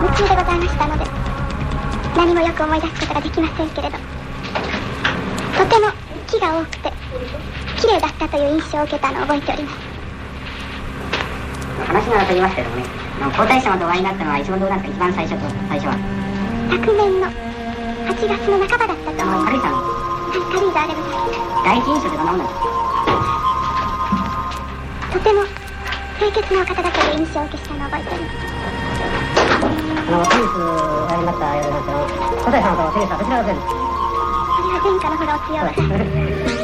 夢中でございましたので、何もよく思い出すことができませんけれど、とても木が多くて綺麗だったという印象を受けたのを覚えております。 話ならと言いますけどもね、皇太子様とお会いになったのはいつ頃なんですか、一番最初は。 昨年の8月の半ばだったと思います。 軽井沢の。 はい、軽井沢でございます。 第一印象でどんなものですか。 とても清潔なお方だという印象を受けしたのを覚えております。 テニスをやりましたようですけど、皇太子様とテニスはどちらが強いですか。 それは前科のほどお強い。